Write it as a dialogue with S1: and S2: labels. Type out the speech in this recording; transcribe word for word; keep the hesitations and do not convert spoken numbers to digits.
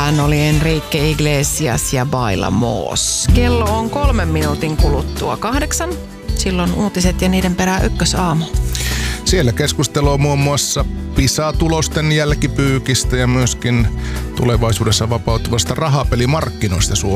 S1: hän oli Enrique Iglesias ja Baila Moos. Kello on kolmen minuutin kuluttua kahdeksan. Silloin uutiset ja niiden perään ykkösaamu.
S2: Siellä keskustelua muun muassa PISA-tulosten jälkipyykistä ja myöskin tulevaisuudessa vapautuvasta rahapelimarkkinoista Suomessa.